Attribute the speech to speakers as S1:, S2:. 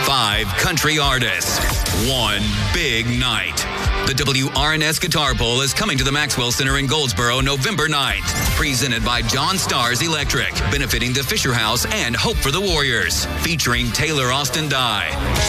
S1: 5 country artists. One big night. The WRNS Guitar Bowl is coming to the Maxwell Center in Goldsboro November 9th. Presented by John Stars Electric, benefiting the Fisher House and Hope for the Warriors. Featuring Taylor Austin Dye,